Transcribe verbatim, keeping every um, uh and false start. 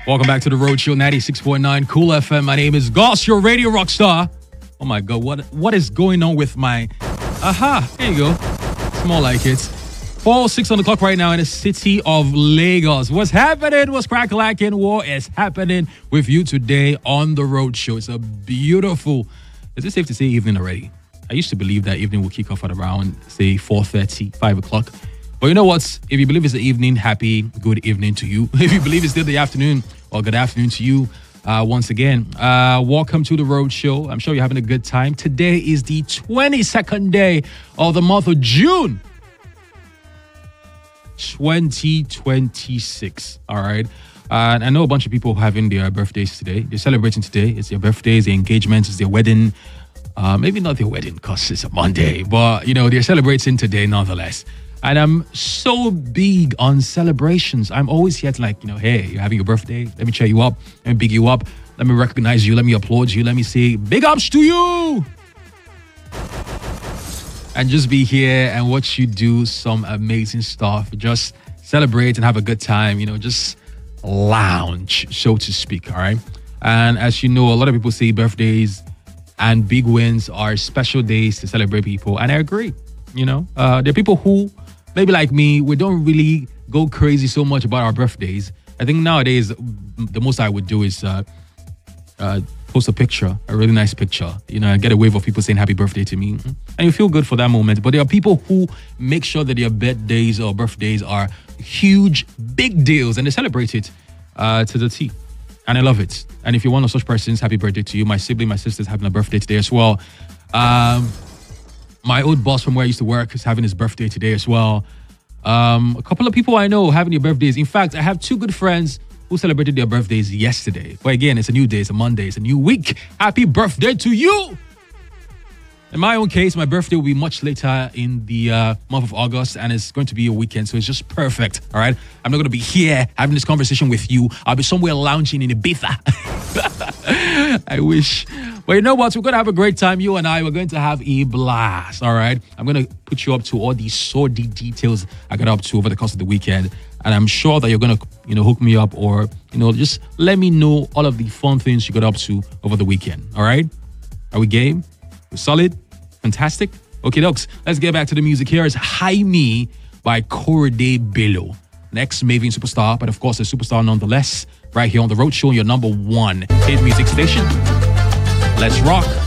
Welcome back to the Road Show, ninety-six point nine Cool F M. My name is Goss, your radio rock star. Oh my God, what what is going on with my... Aha, there you go. It's more like it. four oh six on the clock right now in the city of Lagos. What's happening? What's crack-lacking? What is happening with you today on the Road Show? It's a beautiful... Is it safe to say evening already? I used to believe that evening will kick off at around, say, four thirty, five o'clock. But you know what? If you believe it's the evening, happy, good evening to you. If you believe it's still the afternoon, well, good afternoon to you. Uh, once again, uh, welcome to the Road Show. I'm sure you're having a good time. Today is the twenty-second day of the month of June, twenty twenty-six. All right. Uh, I know a bunch of people having their birthdays today. They're celebrating today. It's their birthdays, their engagements, it's their wedding. Uh, maybe not their wedding because it's a Monday, but, you know, they're celebrating today nonetheless. And I'm so big on celebrations. I'm always here to like, you know, hey, you're having your birthday. Let me cheer you up. Let me big you up. Let me recognize you. Let me applaud you. Let me say big ups to you. And just be here and watch you do some amazing stuff. Just celebrate and have a good time. You know, just lounge, so to speak. All right. And as you know, a lot of people say birthdays and big wins are special days to celebrate people. And I agree. You know, uh, there are people who... Maybe like me, we don't really go crazy so much about our birthdays. I think nowadays, the most I would do is uh, uh, post a picture, a really nice picture, you know, and get a wave of people saying happy birthday to me. And you feel good for that moment. But there are people who make sure that their birthdays or birthdays are huge, big deals, and they celebrate it uh, to the T. And I love it. And if you're one of such persons, happy birthday to you. My sibling, my sister's having a birthday today as well. Um... My old boss from where I used to work is having his birthday today as well. Um, a couple of people I know having their birthdays. In fact, I have two good friends who celebrated their birthdays yesterday. But again, it's a new day, it's a Monday, it's a new week. Happy birthday to you! In my own case, my birthday will be much later in the uh, month of August, and it's going to be a weekend, so it's just perfect, all right? I'm not going to be here having this conversation with you. I'll be somewhere lounging in Ibiza. I wish. But you know what? We're going to have a great time. You and I, we're going to have a blast, all right? I'm going to put you up to all these sordid details I got up to over the course of the weekend. And I'm sure that you're going to, you know, hook me up or, you know, just let me know all of the fun things you got up to over the weekend, all right? Are we game? We're solid? Fantastic? Okay, dokes. Let's get back to the music. Here is High Me by Korede Bello. Next, Maven superstar, but of course a superstar nonetheless. Right here on The Road Show, your number one hit music station. Let's rock.